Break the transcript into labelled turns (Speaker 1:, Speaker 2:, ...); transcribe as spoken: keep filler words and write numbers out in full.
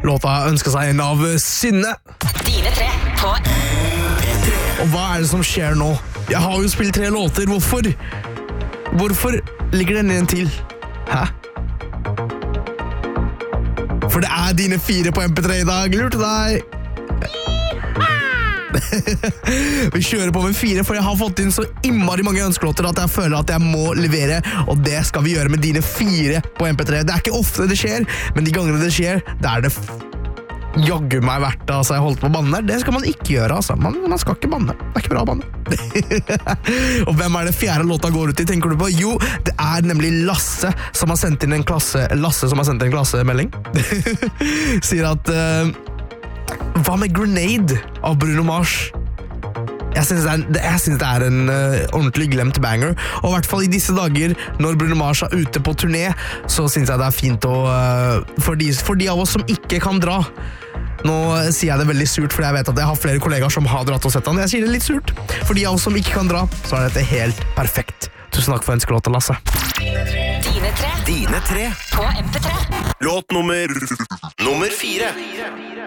Speaker 1: Låta ønsker seg en av Synne.
Speaker 2: Dine tre på
Speaker 1: Og hva er det som skjer nå? Jeg har jo spilt tre låter, hvorfor? Hvorfor ligger den igjen til? Hæ? For det er dine fire på M P tre i dag, lurte deg. Vi kjører på med fire, for jeg har fått inn så innmari mange ønskelåter at jeg føler at jeg må levere, og det skal vi gjøre med dine fire på M P tre. Det er ikke ofte det skjer, men de gangene det skjer, det er det jaggu meg verdt det. Altså, jeg holdt på å banne der. Det skal man ikke gjøre, altså. Man, man skal ikke banne. Det er ikke bra å banne. Og hvem er det fjerde låta går ut i, tenker du på? Jo, det er nemlig Lasse som har sendt inn en klasse Lasse som har sendt inn en klassemelding. Sier at uh, hva med Grenade av Bruno Mars? Jeg synes det er, jeg synes det er en uh, ordentlig glemt banger, og i hvert fall i disse dager når Bruno Mars er ute på turné, så synes jeg det er fint å, uh, for, de, for de av oss som ikke kan dra. Nå sier jeg det veldig surt, for jeg vet at jeg har flere kollegaer som har dratt og sett han. Jeg sier det litt surt. For de av oss som ikke kan dra, så er dette helt perfekt. Tusen takk for ønskelåten, Lasse.
Speaker 2: Dine tre
Speaker 3: Dine tre
Speaker 2: på M P tre.
Speaker 3: Låt nummer Nummer fire.